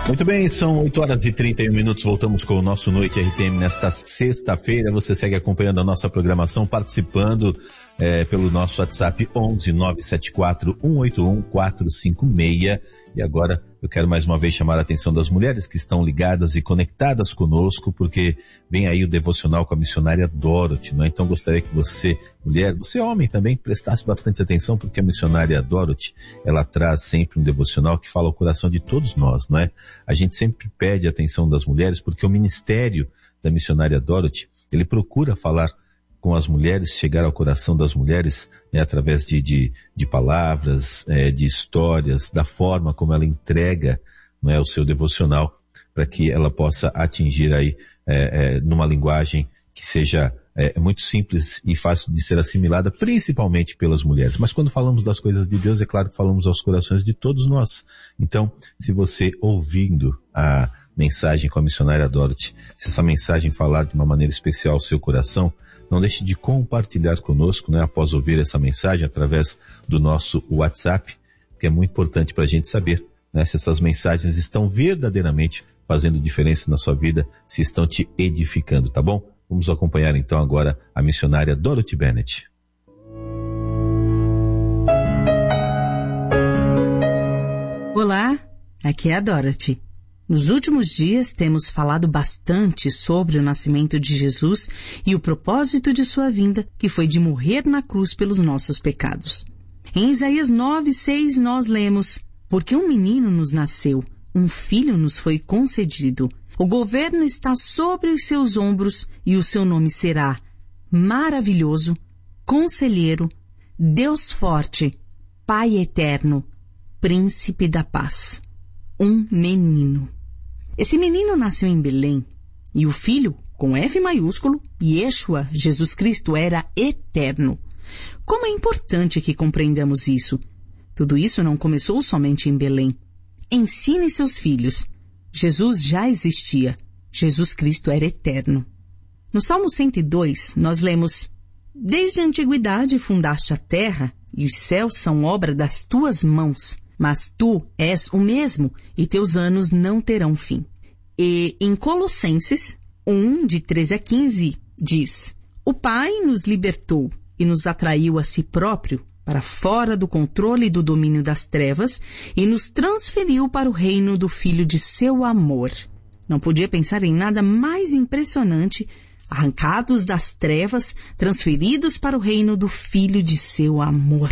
Muito bem, são 8h31. Voltamos com o nosso Noite RTM nesta sexta-feira. Você segue acompanhando a nossa programação, participando pelo nosso WhatsApp 11 974 181 456. E agora eu quero mais uma vez chamar a atenção das mulheres que estão ligadas e conectadas conosco, porque vem aí o devocional com a missionária Dorothy, não é? Então gostaria que você, mulher, você homem também, prestasse bastante atenção, porque a missionária Dorothy, ela traz sempre um devocional que fala ao coração de todos nós, não é? A gente sempre pede a atenção das mulheres, porque o ministério da missionária Dorothy, ele procura falar com as mulheres, chegar ao coração das mulheres, né, através de palavras, de histórias, da forma como ela entrega, não é, o seu devocional, para que ela possa atingir aí, numa linguagem que seja muito simples e fácil de ser assimilada, principalmente pelas mulheres. Mas quando falamos das coisas de Deus, é claro que falamos aos corações de todos nós. Então, se você ouvindo a mensagem com a missionária Dorothy, se essa mensagem falar de uma maneira especial ao seu coração, não deixe de compartilhar conosco, né, após ouvir essa mensagem, através do nosso WhatsApp, que é muito importante para a gente saber, né, se essas mensagens estão verdadeiramente fazendo diferença na sua vida, se estão te edificando, tá bom? Vamos acompanhar então agora a missionária Dorothy Bennett. Olá, aqui é a Dorothy. Nos últimos dias temos falado bastante sobre o nascimento de Jesus e o propósito de sua vinda, que foi de morrer na cruz pelos nossos pecados. Em Isaías 9:6 nós lemos: porque um menino nos nasceu, um filho nos foi concedido. O governo está sobre os seus ombros e o seu nome será Maravilhoso, Conselheiro, Deus Forte, Pai Eterno, Príncipe da Paz. Um menino. Esse menino nasceu em Belém, e o filho, com F maiúsculo, Yeshua, Jesus Cristo, era eterno. Como é importante que compreendamos isso. Tudo isso não começou somente em Belém. Ensine seus filhos. Jesus já existia. Jesus Cristo era eterno. No Salmo 102, nós lemos: desde a antiguidade fundaste a terra, e os céus são obra das tuas mãos. Mas tu és o mesmo, e teus anos não terão fim. E em Colossenses 1, de 13-15, diz: o Pai nos libertou e nos atraiu a si próprio, para fora do controle e do domínio das trevas, e nos transferiu para o reino do Filho de seu amor. Não podia pensar em nada mais impressionante, arrancados das trevas, transferidos para o reino do Filho de seu amor.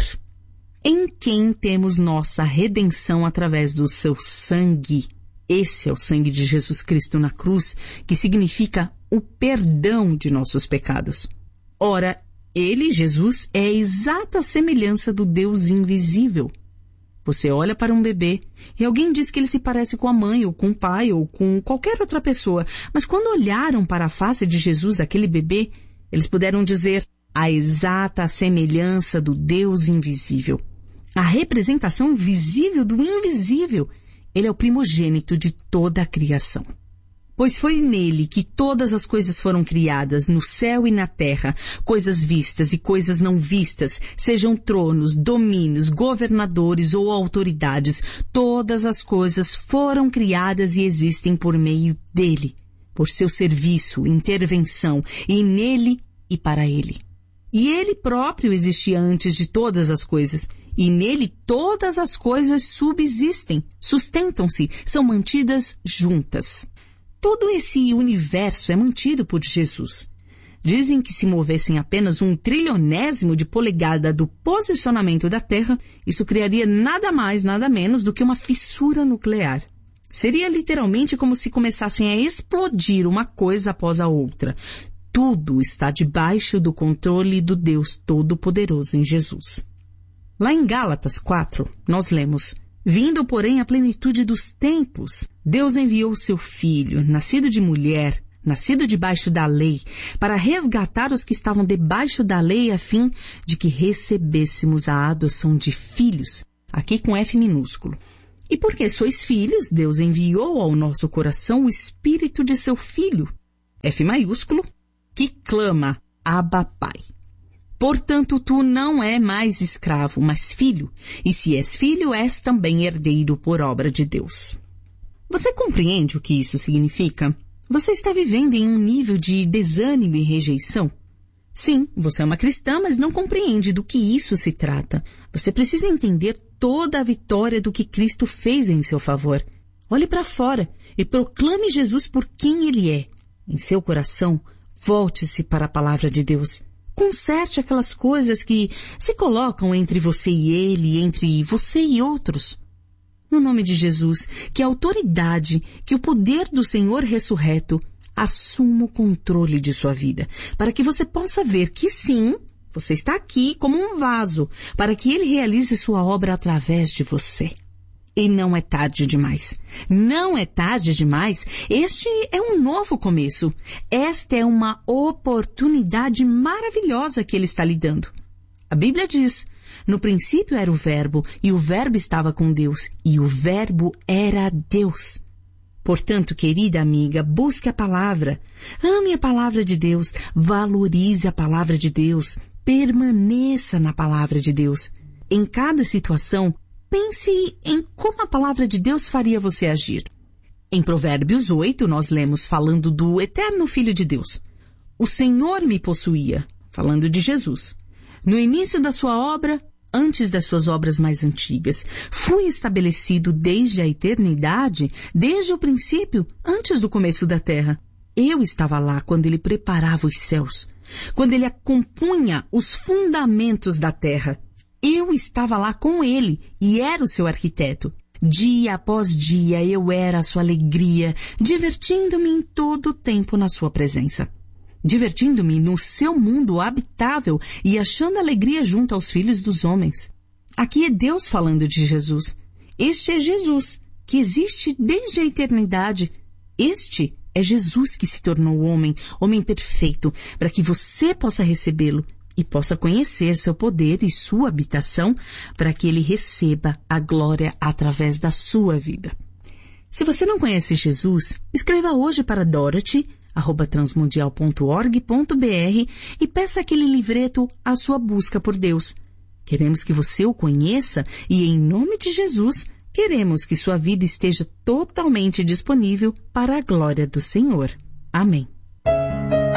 Em quem temos nossa redenção através do seu sangue. Esse é o sangue de Jesus Cristo na cruz, que significa o perdão de nossos pecados. Ora, ele, Jesus, é a exata semelhança do Deus invisível. Você olha para um bebê e alguém diz que ele se parece com a mãe, ou com o pai, ou com qualquer outra pessoa. Mas quando olharam para a face de Jesus, aquele bebê, eles puderam dizer a exata semelhança do Deus invisível. A representação visível do invisível. Ele é o primogênito de toda a criação. Pois foi nele que todas as coisas foram criadas, no céu e na terra, coisas vistas e coisas não vistas, sejam tronos, domínios, governadores ou autoridades. Todas as coisas foram criadas e existem por meio dele, por seu serviço, intervenção, e nele e para ele. E ele próprio existia antes de todas as coisas, e nele todas as coisas subsistem, sustentam-se, são mantidas juntas. Todo esse universo é mantido por Jesus. Dizem que se movessem apenas 1/trilionésimo de polegada do posicionamento da Terra, isso criaria nada mais, nada menos do que uma fissura nuclear. Seria literalmente como se começassem a explodir uma coisa após a outra. Tudo está debaixo do controle do Deus Todo-Poderoso em Jesus. Lá em Gálatas 4, nós lemos: vindo, porém, à plenitude dos tempos, Deus enviou seu Filho, nascido de mulher, nascido debaixo da lei, para resgatar os que estavam debaixo da lei, a fim de que recebêssemos a adoção de filhos, aqui com F minúsculo. E porque sois filhos, Deus enviou ao nosso coração o Espírito de seu Filho, F maiúsculo, que clama, Abba, Pai. Portanto, tu não é mais escravo, mas filho, e se és filho, és também herdeiro por obra de Deus. Você compreende o que isso significa? Você está vivendo em um nível de desânimo e rejeição? Sim, você é uma cristã, mas não compreende do que isso se trata. Você precisa entender toda a vitória do que Cristo fez em seu favor. Olhe para fora e proclame Jesus por quem Ele é. Em seu coração, volte-se para a palavra de Deus. Conserte aquelas coisas que se colocam entre você e Ele, entre você e outros. No nome de Jesus, que a autoridade, que o poder do Senhor ressurreto assuma o controle de sua vida, para que você possa ver que sim, você está aqui como um vaso, para que Ele realize sua obra através de você. E não é tarde demais. Não é tarde demais. Este é um novo começo. Esta é uma oportunidade maravilhosa que Ele está lhe dando. A Bíblia diz: no princípio era o Verbo, e o Verbo estava com Deus, e o Verbo era Deus. Portanto, querida amiga, busque a palavra. Ame a palavra de Deus. Valorize a palavra de Deus. Permaneça na palavra de Deus. Em cada situação, pense em como a palavra de Deus faria você agir. Em Provérbios 8, nós lemos falando do eterno Filho de Deus. O Senhor me possuía, falando de Jesus. No início da sua obra, antes das suas obras mais antigas, fui estabelecido desde a eternidade, desde o princípio, antes do começo da terra. Eu estava lá quando Ele preparava os céus, quando Ele compunha os fundamentos da terra. Eu estava lá com Ele e era o seu arquiteto. Dia após dia eu era a sua alegria, divertindo-me em todo o tempo na sua presença. Divertindo-me no seu mundo habitável e achando alegria junto aos filhos dos homens. Aqui é Deus falando de Jesus. Este é Jesus, que existe desde a eternidade. Este é Jesus que se tornou homem, homem perfeito, para que você possa recebê-lo e possa conhecer seu poder e sua habitação, para que Ele receba a glória através da sua vida. Se você não conhece Jesus, escreva hoje para Dorothy@transmundial.org.br e peça aquele livreto A Sua Busca por Deus. Queremos que você o conheça e, em nome de Jesus, queremos que sua vida esteja totalmente disponível para a glória do Senhor. Amém.